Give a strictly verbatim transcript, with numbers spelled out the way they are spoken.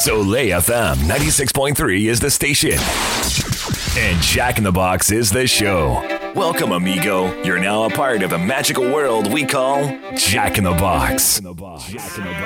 Soleil F M ninety-six point three is the station. And Jack in the Box is the show. Welcome, amigo. You're now a part of the magical world we call Jack in the Box.